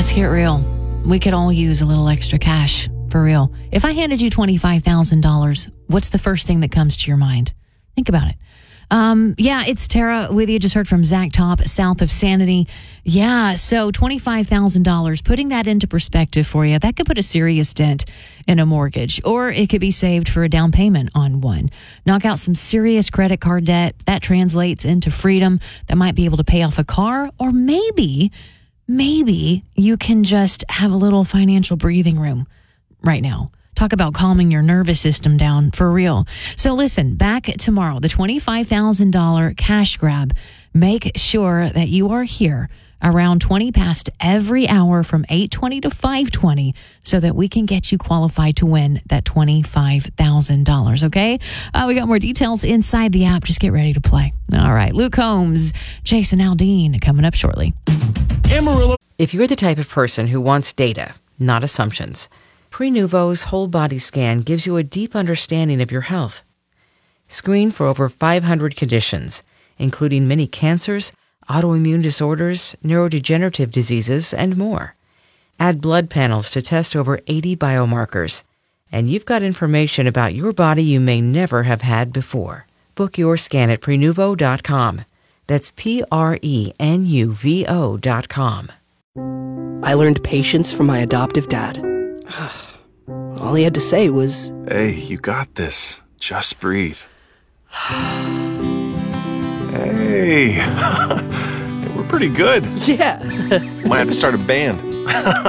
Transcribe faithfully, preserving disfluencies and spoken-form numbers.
let's get real. We could all use a little extra cash, for real. If I handed you twenty-five thousand dollars, what's the first thing that comes to your mind? Think about it. Um, yeah, it's Tara with you. Just heard from Zach Top, south of Sanity. Yeah, so twenty-five thousand dollars, putting that into perspective for you, that could put a serious dent in a mortgage, or it could be saved for a down payment on one. Knock out some serious credit card debt. That translates into freedom that might be able to pay off a car, or maybe, maybe you can just have a little financial breathing room right now. Talk about calming your nervous system down, for real. So listen, back tomorrow, the twenty-five thousand dollars cash grab. Make sure that you are here around twenty past every hour from eight twenty to five twenty so that we can get you qualified to win that twenty-five thousand dollars, okay? Uh, we got more details inside the app. Just get ready to play. All right, Luke Combs, Jason Aldean coming up shortly. Amarillo. If you're the type of person who wants data, not assumptions, Prenuvo's whole body scan gives you a deep understanding of your health. Screen for over five hundred conditions, including many cancers, autoimmune disorders, neurodegenerative diseases, and more. Add blood panels to test over eighty biomarkers, and you've got information about your body you may never have had before. Book your scan at Prenuvo dot com. That's P R E N U V O dot com. I learned patience from my adoptive dad. All he had to say was, "Hey, you got this. Just breathe." Hey, we're pretty good. yeah. Might have to start a band.